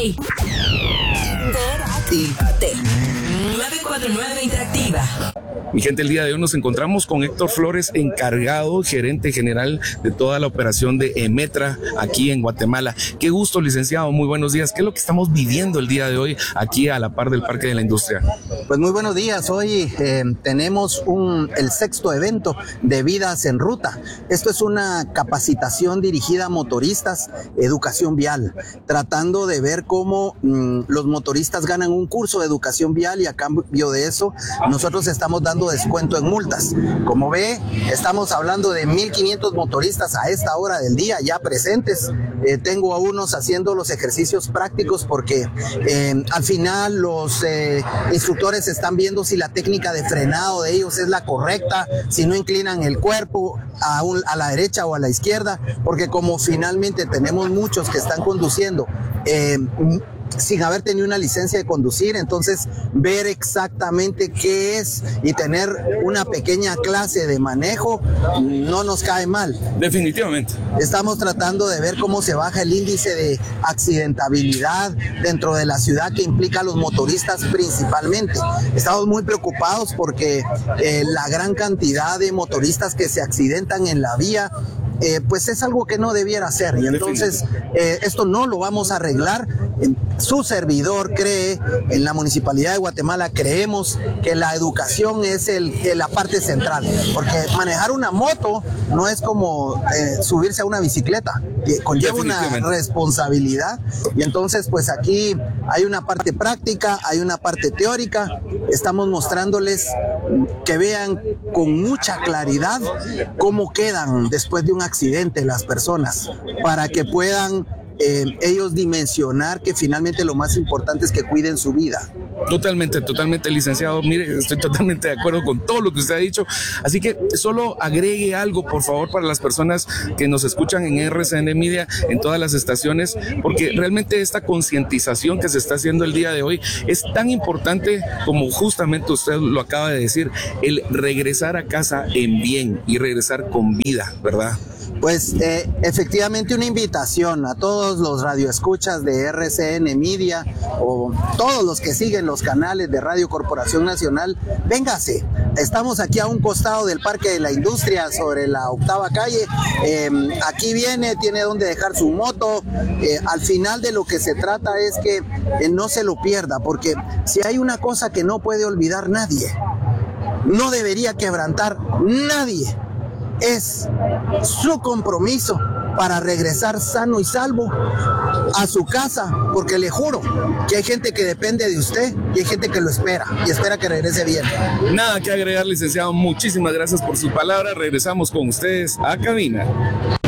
Interactívate. 949 Interactiva. Mi gente, el día de hoy nos encontramos con Héctor Flores, encargado, gerente general de toda la operación de Emetra aquí en Guatemala. Qué gusto, licenciado, muy buenos días. ¿Qué es lo que estamos viviendo el día de hoy aquí a la par del Parque de la Industria? Pues muy buenos días. Hoy tenemos el sexto evento de Vidas en Ruta. Esto es una capacitación dirigida a motoristas, educación vial, tratando de ver cómo los motoristas ganan un curso de educación vial y a cambio de eso nosotros estamos dando descuento en multas. Como ve, estamos hablando de 1,500 motoristas a esta hora del día ya presentes. Tengo a unos haciendo los ejercicios prácticos porque al final los instructores están viendo si la técnica de frenado de ellos es la correcta, si no inclinan el cuerpo a la derecha o a la izquierda, porque como finalmente tenemos muchos que están conduciendo sin haber tenido una licencia de conducir, entonces ver exactamente qué es y tener una pequeña clase de manejo no nos cae mal. Definitivamente. Estamos tratando de ver cómo se baja el índice de accidentabilidad dentro de la ciudad que implica a los motoristas principalmente. Estamos muy preocupados porque la gran cantidad de motoristas que se accidentan en la vía pues es algo que no debiera ser, y entonces esto no lo vamos a arreglar. Su servidor cree, en la Municipalidad de Guatemala creemos que la educación es la parte central, porque manejar una moto no es como subirse a una bicicleta, conlleva una responsabilidad, y entonces pues aquí hay una parte práctica, hay una parte teórica. Estamos mostrándoles que vean con mucha claridad cómo quedan después de un accidente las personas, para que puedan ellos dimensionar que finalmente lo más importante es que cuiden su vida. Totalmente, licenciado. Mire, estoy totalmente de acuerdo con todo lo que usted ha dicho. Así que solo agregue algo, por favor, para las personas que nos escuchan en RCN Media, en todas las estaciones, porque realmente esta concientización que se está haciendo el día de hoy es tan importante como justamente usted lo acaba de decir, el regresar a casa en bien y regresar con vida, ¿verdad? Pues efectivamente una invitación a todos los radioescuchas de RCN Media o todos los que siguen los canales de Radio Corporación Nacional. Véngase, estamos aquí a un costado del Parque de la Industria sobre la 8ª calle. Aquí viene, tiene donde dejar su moto. Al final de lo que se trata es que no se lo pierda, porque si hay una cosa que no puede olvidar nadie, no debería quebrantar nadie, es su compromiso para regresar sano y salvo a su casa, porque le juro que hay gente que depende de usted y hay gente que lo espera y espera que regrese bien. Nada que agregar, licenciado. Muchísimas gracias por su palabra. Regresamos con ustedes a cabina.